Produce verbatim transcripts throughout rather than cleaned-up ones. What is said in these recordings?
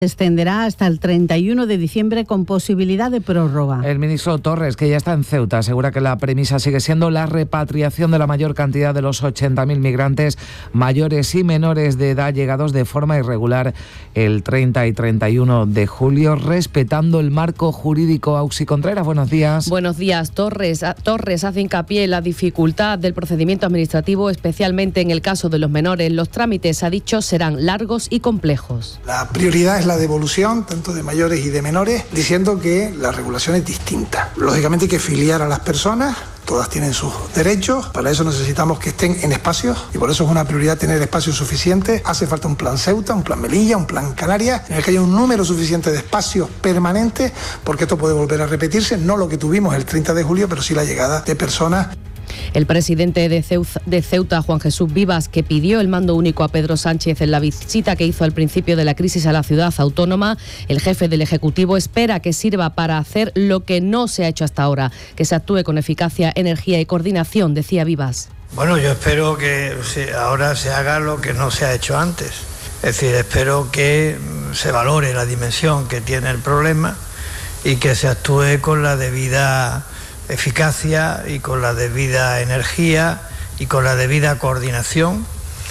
se extenderá hasta el treinta y uno de diciembre con posibilidad de prórroga. El ministro Torres, que ya está en Ceuta, asegura que la premisa sigue siendo la repatriación de la mayor cantidad de los ochenta mil migrantes mayores y menores de edad llegados de forma irregular el treinta y treinta y uno de julio, respetando el marco jurídico. Auxi Contreras, buenos días. Buenos días. Torres, Torres hace hincapié en la dificultad del procedimiento administrativo, especialmente en el caso de los menores. Los trámites, ha dicho, serán largos y complejos. La prioridad es la devolución tanto de mayores y de menores, diciendo que la regulación es distinta. Lógicamente hay que filiar a las personas, todas tienen sus derechos, para eso necesitamos que estén en espacios y por eso es una prioridad tener espacios suficientes. Hace falta un plan Ceuta, un plan Melilla, un plan Canarias, en el que haya un número suficiente de espacios permanentes, porque esto puede volver a repetirse, no lo que tuvimos el treinta de julio, pero sí la llegada de personas. El presidente de Ceuta, de Ceuta, Juan Jesús Vivas, que pidió el mando único a Pedro Sánchez en la visita que hizo al principio de la crisis a la ciudad autónoma, el jefe del Ejecutivo espera que sirva para hacer lo que no se ha hecho hasta ahora, que se actúe con eficacia, energía y coordinación, decía Vivas. Bueno, yo espero que ahora se haga lo que no se ha hecho antes. Es decir, espero que se valore la dimensión que tiene el problema y que se actúe con la debida eficacia y con la debida energía y con la debida coordinación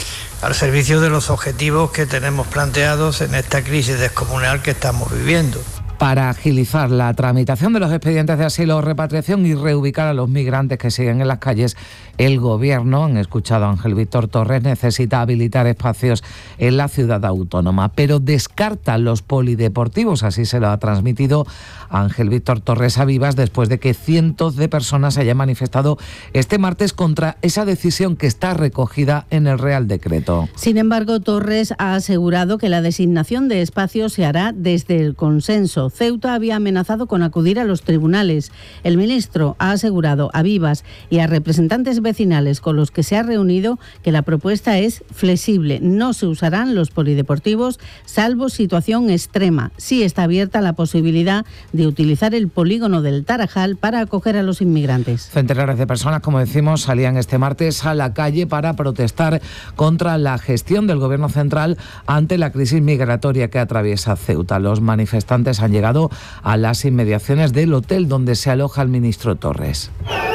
al servicio de los objetivos que tenemos planteados en esta crisis descomunal que estamos viviendo. Para agilizar la tramitación de los expedientes de asilo o repatriación y reubicar a los migrantes que siguen en las calles, el Gobierno, han escuchado a Ángel Víctor Torres, necesita habilitar espacios en la ciudad autónoma, pero descarta los polideportivos, así se lo ha transmitido Ángel Víctor Torres a Vivas, después de que cientos de personas se hayan manifestado este martes contra esa decisión que está recogida en el Real Decreto. Sin embargo, Torres ha asegurado que la designación de espacios se hará desde el consenso. Ceuta había amenazado con acudir a los tribunales. El ministro ha asegurado a Vivas y a representantes vecinales con los que se ha reunido que la propuesta es flexible. No se usarán los polideportivos salvo situación extrema. Sí está abierta la posibilidad de utilizar el polígono del Tarajal para acoger a los inmigrantes. Centenares de personas, como decimos, salían este martes a la calle para protestar contra la gestión del Gobierno central ante la crisis migratoria que atraviesa Ceuta. Los manifestantes han llegado llegado a las inmediaciones del hotel donde se aloja el ministro Torres.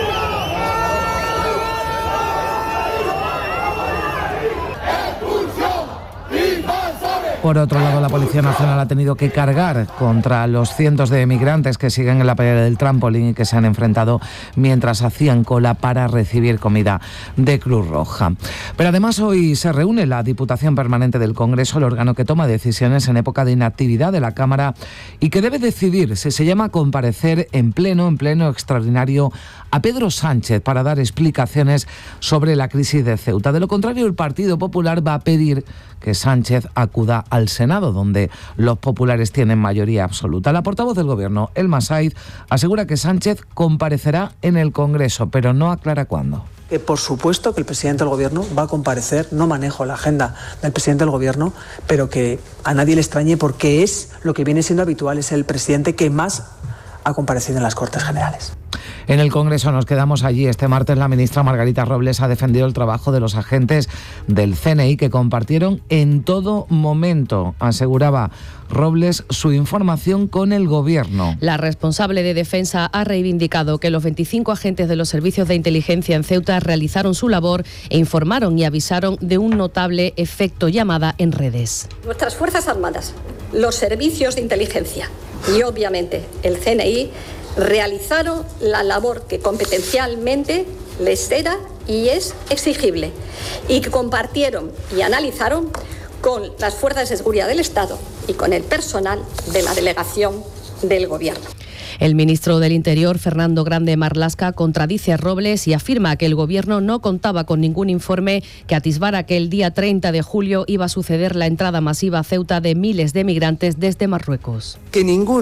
Por otro lado, la Policía Nacional ha tenido que cargar contra los cientos de emigrantes que siguen en la playa del Trampolín y que se han enfrentado mientras hacían cola para recibir comida de Cruz Roja. Pero además hoy se reúne la Diputación Permanente del Congreso, el órgano que toma decisiones en época de inactividad de la Cámara y que debe decidir si se llama a comparecer en pleno, en pleno extraordinario a Pedro Sánchez para dar explicaciones sobre la crisis de Ceuta. De lo contrario, el Partido Popular va a pedir que Sánchez acuda al Senado, donde los populares tienen mayoría absoluta. La portavoz del Gobierno, Elma Saiz, asegura que Sánchez comparecerá en el Congreso, pero no aclara cuándo. Que por supuesto que el presidente del Gobierno va a comparecer, no manejo la agenda del presidente del Gobierno, pero que a nadie le extrañe porque es lo que viene siendo habitual, es el presidente que más ha comparecido en las Cortes Generales. En el Congreso nos quedamos allí. Este martes la ministra Margarita Robles ha defendido el trabajo de los agentes del C N I que compartieron en todo momento, aseguraba Robles, su información con el Gobierno. La responsable de Defensa ha reivindicado que los veinticinco agentes de los servicios de inteligencia en Ceuta realizaron su labor e informaron y avisaron de un notable efecto llamada en redes. Nuestras Fuerzas Armadas, los servicios de inteligencia y obviamente el C N I realizaron la labor que competencialmente les era y es exigible y que compartieron y analizaron con las fuerzas de seguridad del Estado y con el personal de la delegación del Gobierno. El ministro del Interior, Fernando Grande Marlaska, contradice a Robles y afirma que el Gobierno no contaba con ningún informe que atisbara que el día treinta de julio iba a suceder la entrada masiva a Ceuta de miles de migrantes desde Marruecos. Que ningún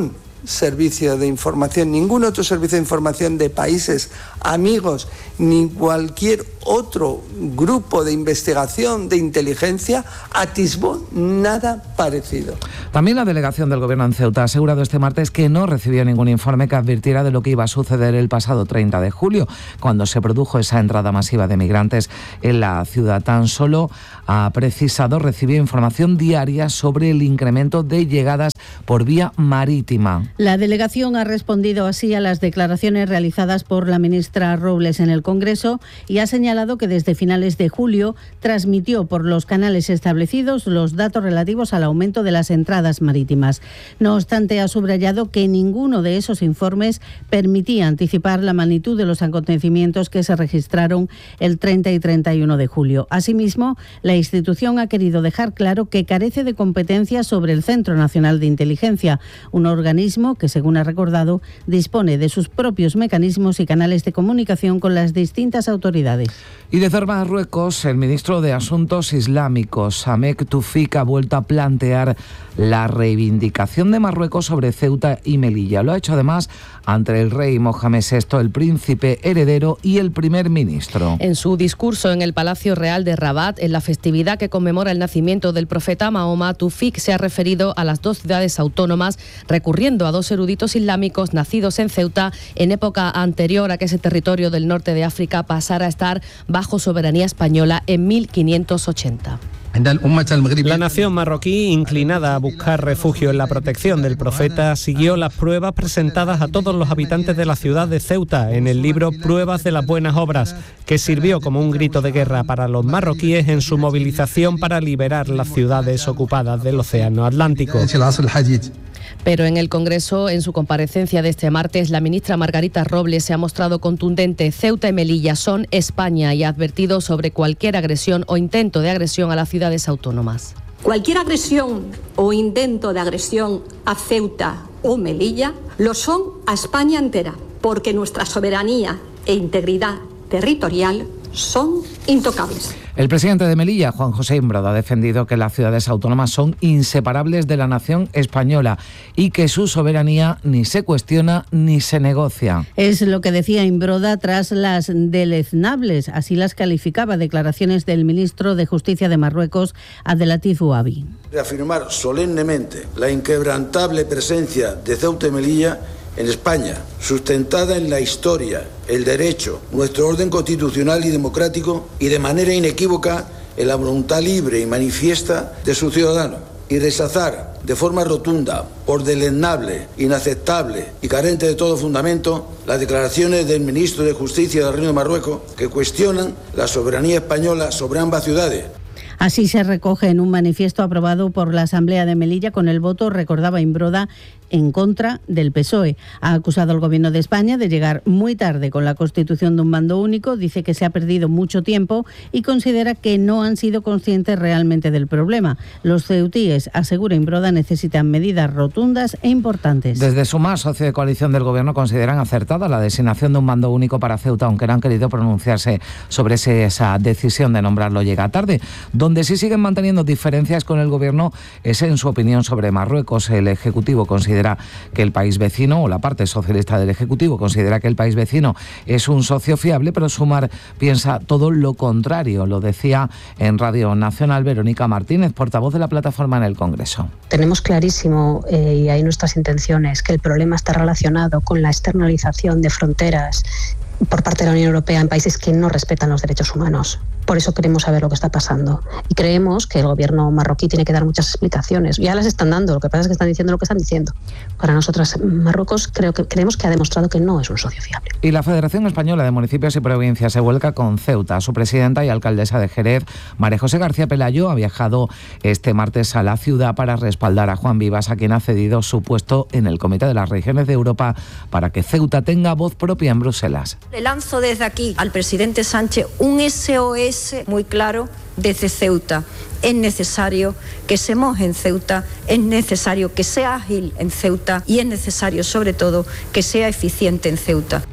servicio de información, ningún otro servicio de información de países amigos, ni cualquier otro grupo de investigación de inteligencia atisbó nada parecido. También la delegación del Gobierno en Ceuta ha asegurado este martes que no recibió ningún informe que advirtiera de lo que iba a suceder el pasado treinta de julio, cuando se produjo esa entrada masiva de migrantes en la ciudad. Tan solo ha precisado recibir información diaria sobre el incremento de llegadas por vía marítima. La delegación ha respondido así a las declaraciones realizadas por la ministra Robles en el Congreso y ha señalado que desde finales de julio transmitió por los canales establecidos los datos relativos al aumento de las entradas marítimas. No obstante, ha subrayado que ninguno de esos informes permitía anticipar la magnitud de los acontecimientos que se registraron el treinta y treinta y uno de julio. Asimismo, la institución ha querido dejar claro que carece de competencia sobre el Centro Nacional de Inteligencia, un organismo que, según ha recordado, dispone de sus propios mecanismos y canales de comunicación con las distintas autoridades. Y desde Marruecos, el ministro de Asuntos Islámicos, Samek Toufik, ha vuelto a plantear la reivindicación de Marruecos sobre Ceuta y Melilla. Lo ha hecho además ante el rey Mohamed sexto, el príncipe heredero y el primer ministro. En su discurso en el Palacio Real de Rabat, en la festividad que conmemora el nacimiento del profeta Mahoma, Toufik se ha referido a las dos ciudades autónomas, recurriendo a dos eruditos islámicos nacidos en Ceuta en época anterior a que ese territorio del norte de África pasara a estar bajo soberanía española en mil quinientos ochenta. La nación marroquí, inclinada a buscar refugio en la protección del profeta, siguió las pruebas presentadas a todos los habitantes de la ciudad de Ceuta en el libro Pruebas de las Buenas Obras, que sirvió como un grito de guerra para los marroquíes en su movilización para liberar las ciudades ocupadas del Océano Atlántico. Pero en el Congreso, en su comparecencia de este martes, la ministra Margarita Robles se ha mostrado contundente. Ceuta y Melilla son España y ha advertido sobre cualquier agresión o intento de agresión a las ciudades autónomas. Cualquier agresión o intento de agresión a Ceuta o Melilla lo son a España entera, porque nuestra soberanía e integridad territorial son intocables. El presidente de Melilla, Juan José Imbroda, ha defendido que las ciudades autónomas son inseparables de la nación española y que su soberanía ni se cuestiona ni se negocia. Es lo que decía Imbroda tras las deleznables, así las calificaba, declaraciones del ministro de Justicia de Marruecos, Abdelatif Ouabi. Reafirmar solemnemente la inquebrantable presencia de Ceuta y Melilla en España, sustentada en la historia, el derecho, nuestro orden constitucional y democrático y de manera inequívoca en la voluntad libre y manifiesta de sus ciudadanos, y rechazar de forma rotunda, por deleznable, inaceptable y carente de todo fundamento las declaraciones del ministro de Justicia del Reino de Marruecos que cuestionan la soberanía española sobre ambas ciudades. Así se recoge en un manifiesto aprobado por la Asamblea de Melilla con el voto, recordaba Imbroda, en contra del P S O E. Ha acusado al Gobierno de España de llegar muy tarde con la constitución de un mando único, dice que se ha perdido mucho tiempo y considera que no han sido conscientes realmente del problema. Los ceutíes, asegura Imbroda, necesitan medidas rotundas e importantes. Desde Sumar, socio de coalición del Gobierno, consideran acertada la designación de un mando único para Ceuta, aunque no han querido pronunciarse sobre esa decisión de nombrarlo llega tarde. Donde sí siguen manteniendo diferencias con el Gobierno es en su opinión sobre Marruecos. El Ejecutivo considera que el país vecino, o la parte socialista del Ejecutivo, considera que el país vecino es un socio fiable, pero Sumar piensa todo lo contrario. Lo decía en Radio Nacional Verónica Martínez, portavoz de la plataforma en el Congreso. Tenemos clarísimo, eh, y hay nuestras intenciones, que el problema está relacionado con la externalización de fronteras por parte de la Unión Europea en países que no respetan los derechos humanos. Por eso queremos saber lo que está pasando. Y creemos que el gobierno marroquí tiene que dar muchas explicaciones. Ya las están dando, lo que pasa es que están diciendo lo que están diciendo. Para nosotras, Marruecos creo que creemos que ha demostrado que no es un socio fiable. Y la Federación Española de Municipios y Provincias se vuelca con Ceuta. Su presidenta y alcaldesa de Jerez, María José García Pelayo, ha viajado este martes a la ciudad para respaldar a Juan Vivas, a quien ha cedido su puesto en el Comité de las Regiones de Europa para que Ceuta tenga voz propia en Bruselas. Le lanzo desde aquí al presidente Sánchez un S O S muy claro desde Ceuta. Es necesario que se moje en Ceuta, es necesario que sea ágil en Ceuta y es necesario, sobre todo, que sea eficiente en Ceuta.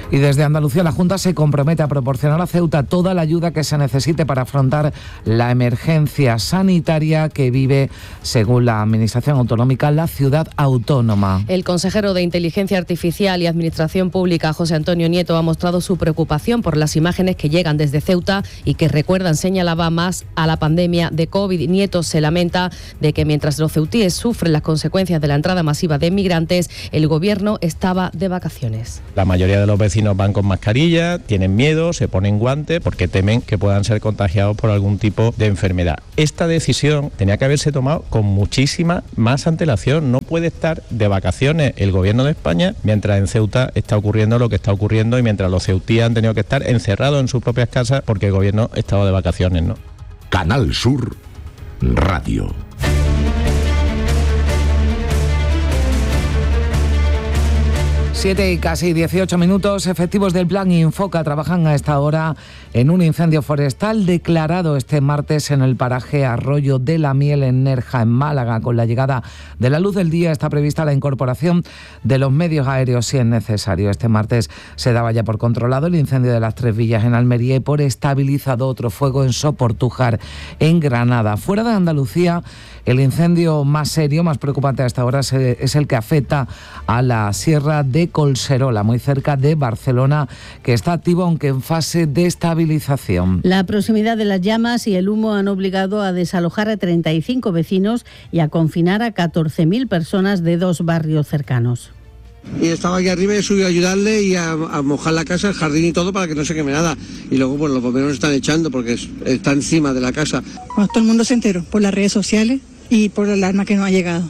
Y desde Andalucía la Junta se compromete a proporcionar a Ceuta toda la ayuda que se necesite para afrontar la emergencia sanitaria que vive, según la Administración Autonómica, la ciudad autónoma. El consejero de Inteligencia Artificial y Administración Pública, José Antonio Nieto, ha mostrado su preocupación por las imágenes que llegan desde Ceuta y que recuerdan, señalaba, más a la pandemia de COVID. Nieto se lamenta de que mientras los ceutíes sufren las consecuencias de la entrada masiva de inmigrantes, el gobierno estaba de vacaciones. La mayoría de los vecinos van con mascarilla, tienen miedo, se ponen guantes porque temen que puedan ser contagiados por algún tipo de enfermedad. Esta decisión tenía que haberse tomado con muchísima más antelación. No puede estar de vacaciones el gobierno de España mientras en Ceuta está ocurriendo lo que está ocurriendo y mientras los ceutíes han tenido que estar encerrados en sus propias casas porque el gobierno estaba de vacaciones, ¿no? Canal Sur Radio. Siete y casi dieciocho minutos. Efectivos del Plan Infoca trabajan a esta hora en un incendio forestal declarado este martes en el paraje Arroyo de la Miel en Nerja, en Málaga. Con la llegada de la luz del día está prevista la incorporación de los medios aéreos si es necesario. Este martes se daba ya por controlado el incendio de las Tres Villas en Almería y por estabilizado otro fuego en Soportujar, en Granada. Fuera de Andalucía, el incendio más serio, más preocupante a esta hora es el que afecta a la Sierra de Collserola, muy cerca de Barcelona, que está activo aunque en fase de estabilización. La proximidad de las llamas y el humo han obligado a desalojar a treinta y cinco vecinos y a confinar a catorce mil personas de dos barrios cercanos. Y estaba aquí arriba y he subido a ayudarle y a, a mojar la casa, el jardín y todo para que no se queme nada. Y luego pues los bomberos están echando porque es, está encima de la casa. Bueno, todo el mundo se enteró por las redes sociales y por la alarma que nos ha llegado.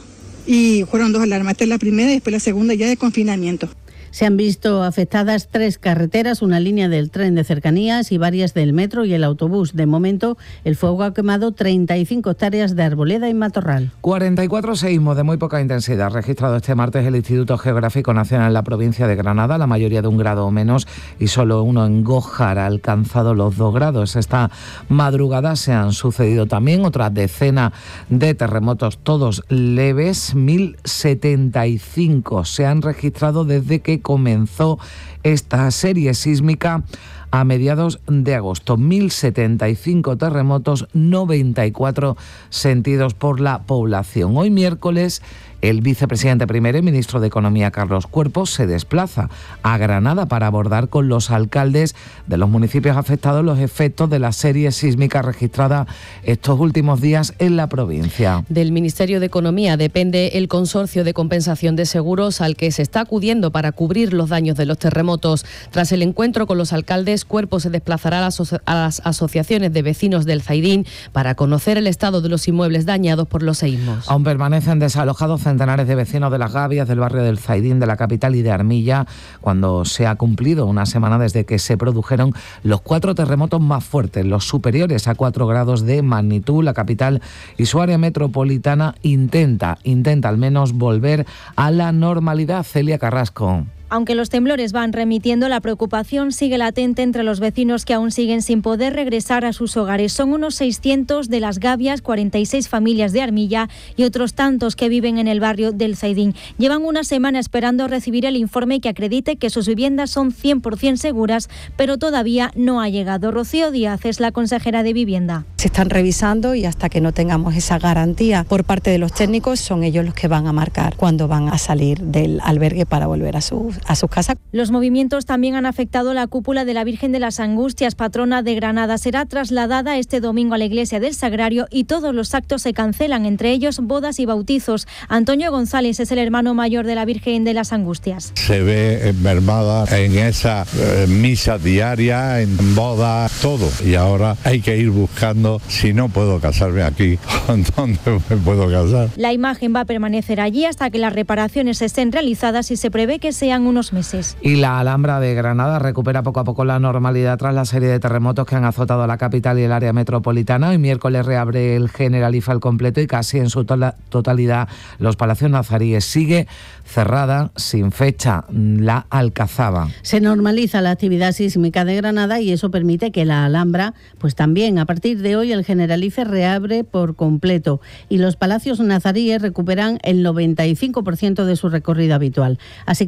Y fueron dos alarmas, esta es la primera y después la segunda ya de confinamiento. Se han visto afectadas tres carreteras, una línea del tren de cercanías y varias del metro y el autobús. De momento, el fuego ha quemado treinta y cinco hectáreas de arboleda y matorral. cuarenta y cuatro seísmos de muy poca intensidad registrado este martes el Instituto Geográfico Nacional en la provincia de Granada, la mayoría de un grado o menos, y solo uno en Gójar ha alcanzado los dos grados. Esta madrugada se han sucedido también otra decena de terremotos, todos leves. mil setenta y cinco se han registrado desde que comenzó esta serie sísmica a mediados de agosto. mil setenta y cinco terremotos, noventa y cuatro sentidos por la población. Hoy miércoles, el vicepresidente primero y ministro de Economía, Carlos Cuerpo, se desplaza a Granada para abordar con los alcaldes de los municipios afectados los efectos de la serie sísmica registrada estos últimos días en la provincia. Del Ministerio de Economía depende el consorcio de compensación de seguros al que se está acudiendo para cubrir los daños de los terremotos. Tras el encuentro con los alcaldes, Cuerpo se desplazará a las, a las asociaciones de vecinos del Zaidín para conocer el estado de los inmuebles dañados por los seísmos. Aún permanecen desalojados centenares de vecinos de Las Gavias, del barrio del Zaidín, de la capital y de Armilla, cuando se ha cumplido una semana desde que se produjeron los cuatro terremotos más fuertes, los superiores a cuatro grados de magnitud. La capital y su área metropolitana intenta, intenta al menos volver a la normalidad. Celia Carrasco. Aunque los temblores van remitiendo, la preocupación sigue latente entre los vecinos que aún siguen sin poder regresar a sus hogares. Son unos seiscientos de Las Gavias, cuarenta y seis familias de Armilla y otros tantos que viven en el barrio del Zaidín. Llevan una semana esperando recibir el informe que acredite que sus viviendas son cien por ciento seguras, pero todavía no ha llegado. Rocío Díaz es la consejera de Vivienda. Se están revisando y hasta que no tengamos esa garantía por parte de los técnicos, son ellos los que van a marcar cuándo van a salir del albergue para volver a sus a sus casas. Los movimientos también han afectado la cúpula de la Virgen de las Angustias, patrona de Granada. Será trasladada este domingo a la iglesia del Sagrario y todos los actos se cancelan, entre ellos bodas y bautizos. Antonio González es el hermano mayor de la Virgen de las Angustias. Se ve mermada en esa eh, misa diaria, en bodas, todo. Y ahora hay que ir buscando, si no puedo casarme aquí, ¿dónde me puedo casar? La imagen va a permanecer allí hasta que las reparaciones estén realizadas y se prevé que sean unos meses. Y la Alhambra de Granada recupera poco a poco la normalidad tras la serie de terremotos que han azotado a la capital y el área metropolitana. Hoy miércoles reabre el Generalife al completo y casi en su to- totalidad los palacios nazaríes. Sigue cerrada, sin fecha, la Alcazaba. Se normaliza la actividad sísmica de Granada y eso permite que la Alhambra, pues también a partir de hoy el Generalife reabre por completo y los palacios nazaríes recuperan el noventa y cinco por ciento de su recorrido habitual. Así que se podrá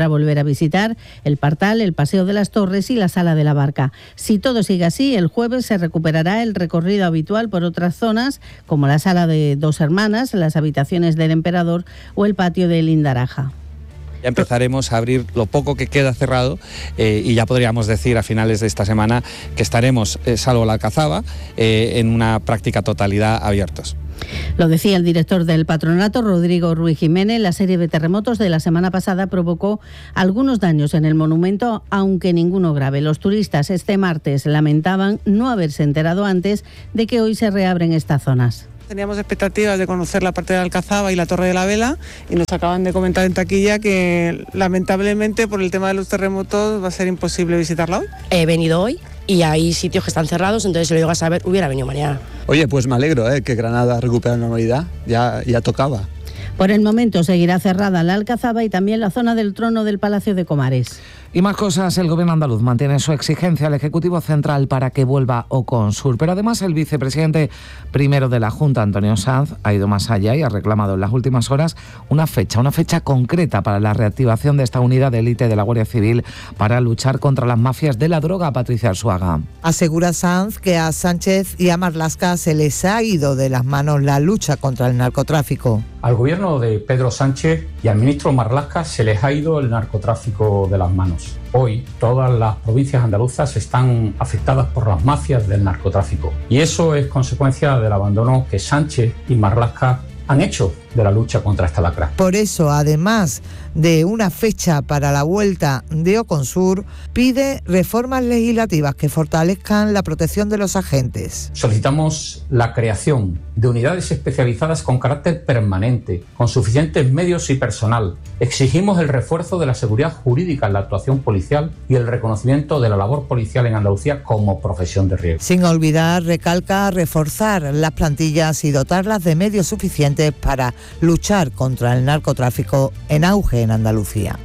podrá volver a visitar el Partal, el Paseo de las Torres y la Sala de la Barca. Si todo sigue así, el jueves se recuperará el recorrido habitual por otras zonas, como la Sala de Dos Hermanas, las habitaciones del Emperador o el patio de Lindaraja. Ya empezaremos a abrir lo poco que queda cerrado eh, y ya podríamos decir a finales de esta semana que estaremos, eh, salvo la Alcazaba, eh, en una práctica totalidad abiertos. Lo decía el director del patronato, Rodrigo Ruiz Jiménez. La serie de terremotos de la semana pasada provocó algunos daños en el monumento, aunque ninguno grave. Los turistas este martes lamentaban no haberse enterado antes de que hoy se reabren estas zonas. Teníamos expectativas de conocer la parte de la Alcazaba y la Torre de la Vela y nos acaban de comentar en taquilla que lamentablemente por el tema de los terremotos va a ser imposible visitarla hoy. He venido hoy y hay sitios que están cerrados, entonces si lo llego a saber hubiera venido mañana. Oye, pues me alegro ¿eh? que Granada recupere la normalidad, ya, ya tocaba. Por el momento seguirá cerrada la Alcazaba y también la zona del trono del Palacio de Comares. Y más cosas, el gobierno andaluz mantiene su exigencia al Ejecutivo Central para que vuelva Oconsur, pero además el vicepresidente primero de la Junta, Antonio Sanz, ha ido más allá y ha reclamado en las últimas horas una fecha, una fecha concreta para la reactivación de esta unidad de élite de la Guardia Civil para luchar contra las mafias de la droga. Patricia Arzuaga. Asegura Sanz que a Sánchez y a Marlaska se les ha ido de las manos la lucha contra el narcotráfico. Al gobierno de Pedro Sánchez y al ministro Marlaska se les ha ido el narcotráfico de las manos. Hoy todas las provincias andaluzas están afectadas por las mafias del narcotráfico y eso es consecuencia del abandono que Sánchez y Marlaska han hecho de la lucha contra esta lacra. Por eso, además de una fecha para la vuelta de Oconsur, pide reformas legislativas que fortalezcan la protección de los agentes. Solicitamos la creación de unidades especializadas con carácter permanente, con suficientes medios y personal. Exigimos el refuerzo de la seguridad jurídica en la actuación policial y el reconocimiento de la labor policial en Andalucía como profesión de riesgo. Sin olvidar, recalca reforzar las plantillas y dotarlas de medios suficientes para luchar contra el narcotráfico en auge en Andalucía.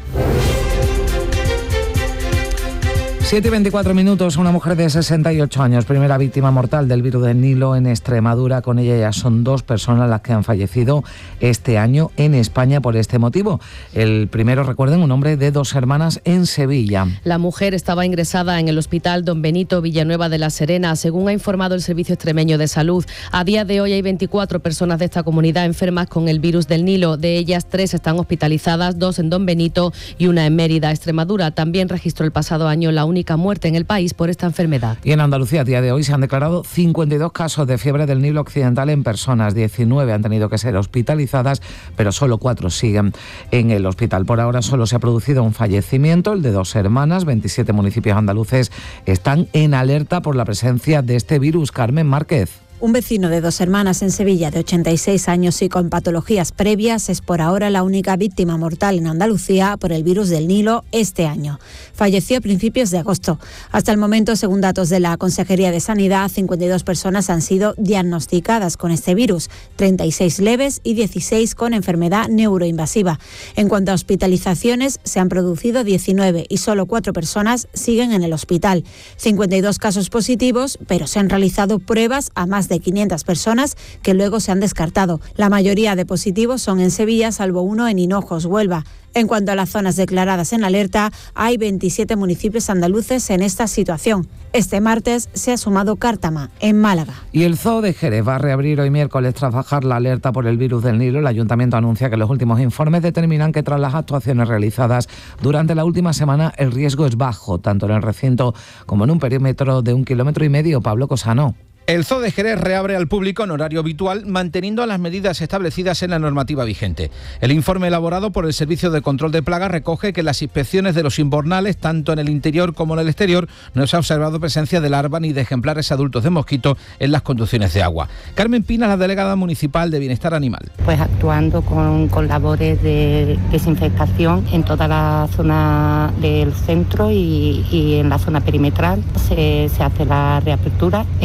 siete y veinticuatro minutos, una mujer de sesenta y ocho años, primera víctima mortal del virus del Nilo en Extremadura. Con ella ya son dos personas las que han fallecido este año en España por este motivo. El primero, recuerden, un hombre de Dos Hermanas en Sevilla. La mujer estaba ingresada en el hospital Don Benito Villanueva de la Serena, según ha informado el Servicio Extremeño de Salud. A día de hoy hay veinticuatro personas de esta comunidad enfermas con el virus del Nilo. De ellas, tres están hospitalizadas, dos en Don Benito y una en Mérida. Extremadura también registró el pasado año la única muerte en el país por esta enfermedad. Y en Andalucía, a día de hoy, se han declarado cincuenta y dos casos de fiebre del Nilo occidental en personas. diecinueve han tenido que ser hospitalizadas, pero solo cuatro siguen en el hospital. Por ahora solo se ha producido un fallecimiento, el de Dos Hermanas. veintisiete municipios andaluces están en alerta por la presencia de este virus. Carmen Márquez. Un vecino de Dos Hermanas en Sevilla de ochenta y seis años y con patologías previas es por ahora la única víctima mortal en Andalucía por el virus del Nilo este año. Falleció a principios de agosto. Hasta el momento, según datos de la Consejería de Sanidad, cincuenta y dos personas han sido diagnosticadas con este virus, treinta y seis leves y dieciséis con enfermedad neuroinvasiva. En cuanto a hospitalizaciones, se han producido diecinueve y solo cuatro personas siguen en el hospital. cincuenta y dos casos positivos, pero se han realizado pruebas a más de quinientas personas que luego se han descartado. La mayoría de positivos son en Sevilla, salvo uno en Hinojos, Huelva. En cuanto a las zonas declaradas en alerta, hay veintisiete municipios andaluces en esta situación. Este martes se ha sumado Cártama, en Málaga. Y el Zoo de Jerez va a reabrir hoy miércoles tras bajar la alerta por el virus del Nilo. El Ayuntamiento anuncia que los últimos informes determinan que tras las actuaciones realizadas durante la última semana el riesgo es bajo, tanto en el recinto como en un perímetro de un kilómetro y medio. Pablo Cosano. El Zoo de Jerez reabre al público en horario habitual, manteniendo las medidas establecidas en la normativa vigente. El informe elaborado por el Servicio de Control de Plagas recoge que las inspecciones de los invernales, tanto en el interior como en el exterior, no se ha observado presencia de larva ni de ejemplares adultos de mosquito en las conducciones de agua. Carmen Pina, la delegada municipal de Bienestar Animal. Pues actuando con, con labores de desinfectación en toda la zona del centro y, y en la zona perimetral se, se hace la reapertura, eh, manteniendo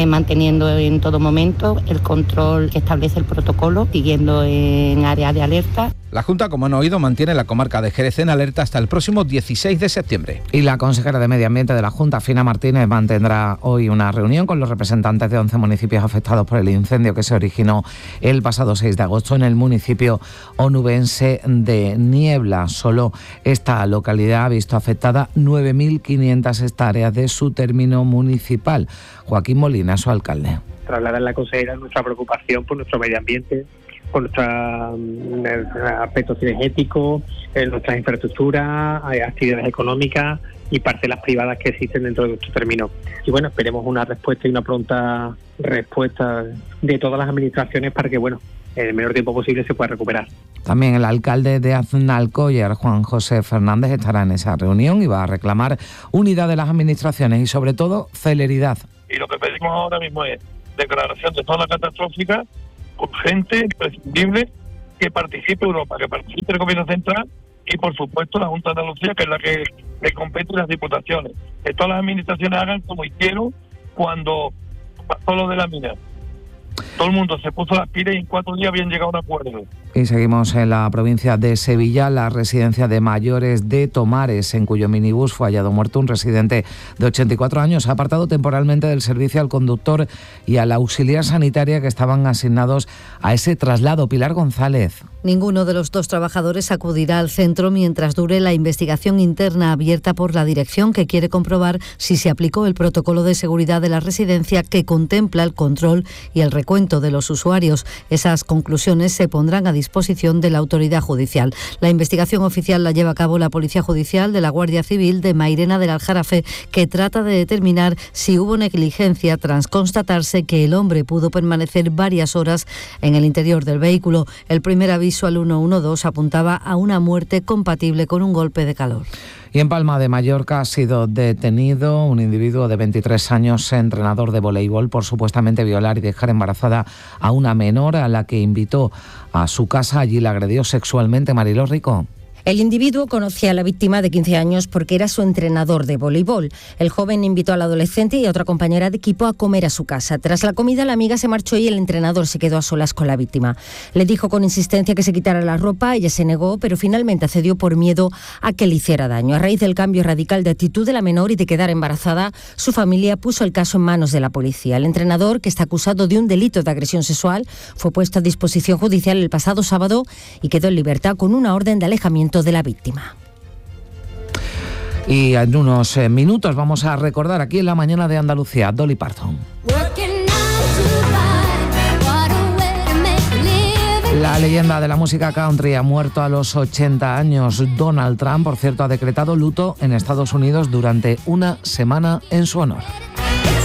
manteniendo en todo momento el control que establece el protocolo, siguiendo en área de alerta. La Junta, como han oído, mantiene la comarca de Jerez en alerta hasta el próximo dieciséis de septiembre. Y la consejera de Medio Ambiente de la Junta, Fina Martínez, mantendrá hoy una reunión con los representantes de once municipios afectados por el incendio que se originó el pasado seis de agosto en el municipio onubense de Niebla. Solo esta localidad ha visto afectada nueve mil quinientas hectáreas de su término municipal. Joaquín Molina, su alcalde. Trasladar a la consejera nuestra preocupación por nuestro medio ambiente, por nuestros aspectos cinegéticos, nuestras infraestructuras, actividades económicas y parcelas privadas que existen dentro de nuestro término. Y bueno, esperemos una respuesta y una pronta respuesta de todas las administraciones para que, bueno, en el menor tiempo posible se pueda recuperar. También el alcalde de Aznalcóllar, Juan José Fernández, estará en esa reunión y va a reclamar unidad de las administraciones y, sobre todo, celeridad. Y lo que pedimos ahora mismo es declaración de zona catastrófica urgente, imprescindible, que participe Europa, que participe el Gobierno Central y, por supuesto, la Junta de Andalucía, que es la que le compete, las diputaciones. Que todas las administraciones hagan como hicieron cuando pasó lo de la mina. Todo el mundo se puso las pilas y en cuatro días habían llegado a un acuerdo. Y seguimos en la provincia de Sevilla. La residencia de mayores de Tomares, en cuyo minibús fue hallado muerto un residente de ochenta y cuatro años, ha apartado temporalmente del servicio al conductor y a la auxiliar sanitaria que estaban asignados a ese traslado. Pilar González. Ninguno de los dos trabajadores acudirá al centro mientras dure la investigación interna abierta por la dirección, que quiere comprobar si se aplicó el protocolo de seguridad de la residencia que contempla el control y el recuento de los usuarios. Esas conclusiones se pondrán a disposición de la autoridad judicial. La investigación oficial la lleva a cabo la Policía Judicial de la Guardia Civil de Mairena del Aljarafe, que trata de determinar si hubo negligencia tras constatarse que el hombre pudo permanecer varias horas en el interior del vehículo. El primer aviso al uno uno dos apuntaba a una muerte compatible con un golpe de calor. Y en Palma de Mallorca ha sido detenido un individuo de veintitrés años, entrenador de voleibol, por supuestamente violar y dejar embarazada a una menor a la que invitó a su casa. Allí la agredió sexualmente. Mariló Rico. El individuo conocía a la víctima de quince años porque era su entrenador de voleibol. El joven invitó al adolescente y a otra compañera de equipo a comer a su casa. Tras la comida, la amiga se marchó y el entrenador se quedó a solas con la víctima. Le dijo con insistencia que se quitara la ropa, ella se negó, pero finalmente accedió por miedo a que le hiciera daño. A raíz del cambio radical de actitud de la menor y de quedar embarazada, su familia puso el caso en manos de la policía. El entrenador, que está acusado de un delito de agresión sexual, fue puesto a disposición judicial el pasado sábado y quedó en libertad con una orden de alejamiento de la víctima. Y en unos eh, minutos vamos a recordar aquí en la mañana de Andalucía, Dolly Parton. La leyenda de la música country ha muerto a los ochenta años. Donald Trump, por cierto, ha decretado luto en Estados Unidos durante una semana en su honor.